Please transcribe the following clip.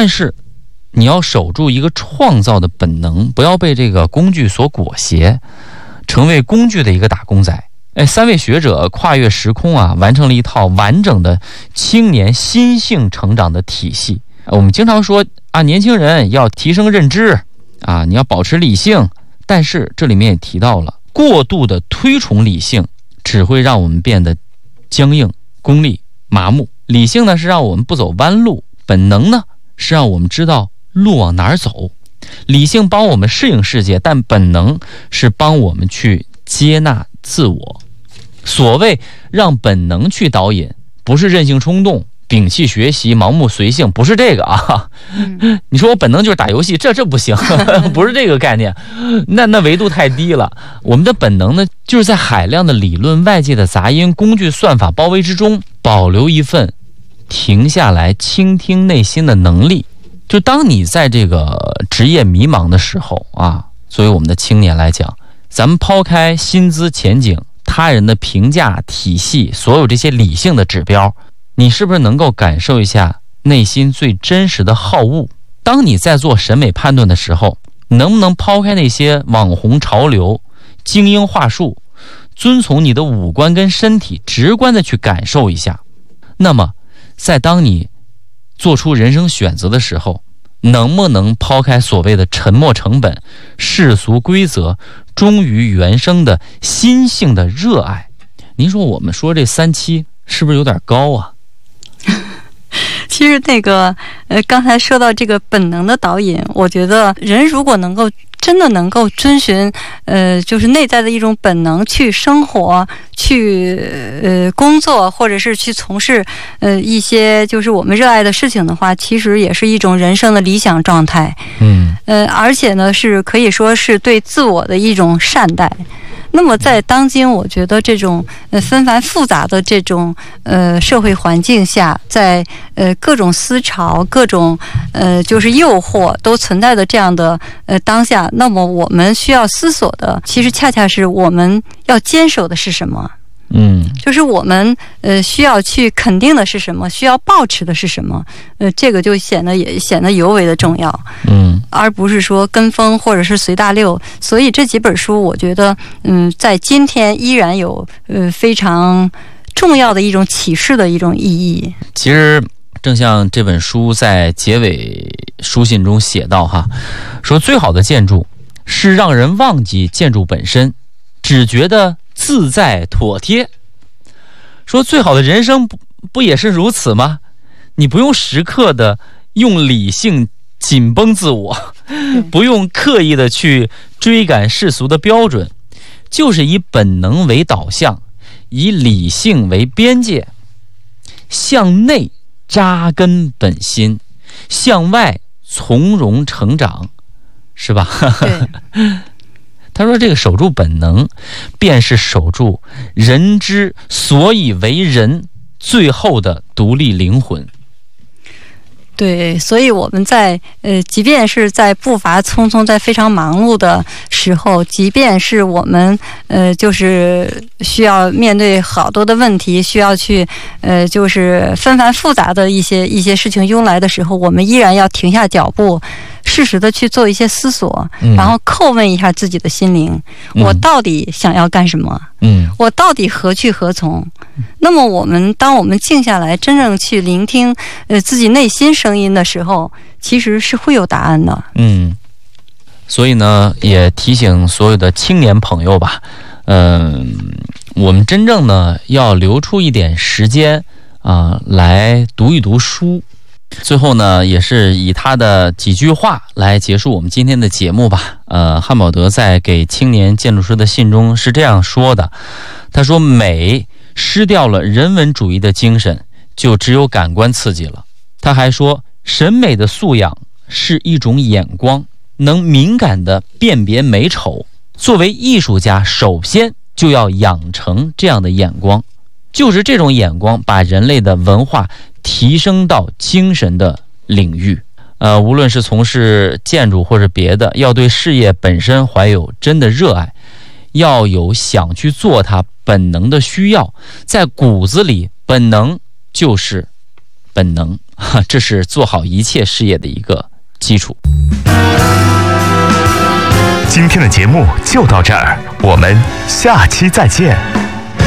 但是你要守住一个创造的本能，不要被这个工具所裹挟，成为工具的一个打工仔。3位学者跨越时空啊，完成了一套完整的青年心性成长的体系。我们经常说啊，年轻人要提升认知啊，你要保持理性，但是这里面也提到了，过度的推崇理性只会让我们变得僵硬、功利、麻木。理性呢是让我们不走弯路，本能呢是让我们知道路往哪儿走。理性帮我们适应世界，但本能是帮我们去接纳自我。所谓让本能去导引，不是任性冲动、摒弃学习、盲目随性，不是这个啊。你说我本能就是打游戏，这不行，不是这个概念，那维度太低了。我们的本能呢，就是在海量的理论、外界的杂音、工具、算法包围之中，保留一份停下来倾听内心的能力。就当你在这个职业迷茫的时候啊，作为我们的青年来讲，咱们抛开薪资前景、他人的评价体系，所有这些理性的指标，你是不是能够感受一下内心最真实的好恶？当你在做审美判断的时候，能不能抛开那些网红潮流、精英话术，遵从你的五官跟身体，直观的去感受一下？那么在当你做出人生选择的时候，能不能抛开所谓的沉没成本、世俗规则，忠于原生的心性的热爱？您说我们说这3期是不是有点高啊？ 其实刚才说到这个本能的导引，我觉得人如果真的能够遵循就是内在的一种本能去生活、去工作，或者是去从事一些就是我们热爱的事情的话，其实也是一种人生的理想状态。而且呢是可以说是对自我的一种善待。那么在当今我觉得这种纷繁复杂的这种社会环境下，在各种思潮、各种就是诱惑都存在的这样的当下，那么我们需要思索的其实恰恰是我们要坚守的是什么。就是我们需要去肯定的是什么，需要抱持的是什么，这个就显得尤为的重要，而不是说跟风或者是随大流。所以这几本书我觉得在今天依然有非常重要的一种启示的一种意义。 其实正像这本书在结尾书信中写到哈，说最好的建筑是让人忘记建筑本身，只觉得自在妥帖。说最好的人生不也是如此吗？你不用时刻的用理性紧绷自我，不用刻意的去追赶世俗的标准，就是以本能为导向，以理性为边界，向内扎根本心，向外从容成长，是吧？ 对。 他说这个守住本能便是守住人之所以为人最后的独立灵魂。 对，所以我们在即便是在步伐匆匆、在非常忙碌的时候，即便是我们就是需要面对好多的问题，需要去就是纷繁复杂的一些事情涌来的时候，我们依然要停下脚步，适时的去做一些思索，然后叩问一下自己的心灵，我到底想要干什么？我到底何去何从？那么当我们静下来，真正去聆听自己内心声音的时候，其实是会有答案的。 所以呢，也提醒所有的青年朋友吧，我们真正呢要留出一点时间来读一读书。最后呢，也是以他的几句话来结束我们今天的节目吧。汉堡德在给青年建筑师的信中是这样说的，他说美失掉了人文主义的精神，就只有感官刺激了。他还说审美的素养是一种眼光，能敏感地辨别美丑。作为艺术家，首先就要养成这样的眼光，就是这种眼光把人类的文化提升到精神的领域。无论是从事建筑或者别的，要对事业本身怀有真的热爱，要有想去做它本能的需要，在骨子里本能就是本能， 这是做好一切事业的一个基础。 今天的节目就到这儿，我们下期再见。